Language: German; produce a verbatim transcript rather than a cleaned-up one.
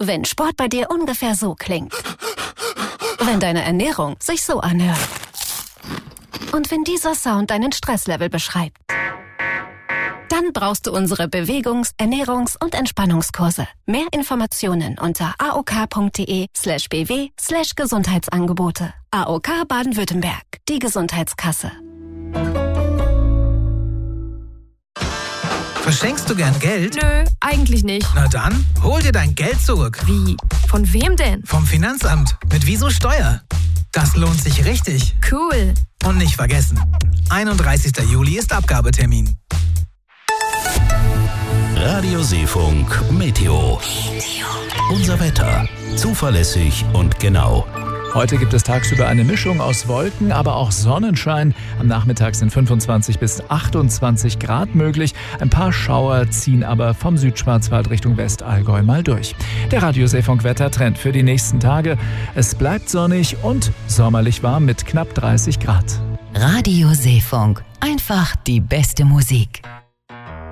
Wenn Sport bei dir ungefähr so klingt. Wenn deine Ernährung sich so anhört. Und wenn dieser Sound deinen Stresslevel beschreibt. Dann brauchst du unsere Bewegungs-, Ernährungs- und Entspannungskurse. Mehr Informationen unter aok.de slash bw slash Gesundheitsangebote. A O K Baden-Württemberg, die Gesundheitskasse. Verschenkst du gern Geld? Nö, eigentlich nicht. Na dann, hol dir dein Geld zurück. Wie? Von wem denn? Vom Finanzamt. Mit Wieso Steuer. Das lohnt sich richtig. Cool. Und nicht vergessen, einunddreißigster Juli ist Abgabetermin. Radio Seefunk Meteo. Unser Wetter. Zuverlässig und genau. Heute gibt es tagsüber eine Mischung aus Wolken, aber auch Sonnenschein. Am Nachmittag sind fünfundzwanzig bis achtundzwanzig Grad möglich. Ein paar Schauer ziehen aber vom Südschwarzwald Richtung Westallgäu mal durch. Der Radio Seefunk Wettertrend für die nächsten Tage. Es bleibt sonnig und sommerlich warm mit knapp dreißig Grad. Radio Seefunk. Einfach die beste Musik.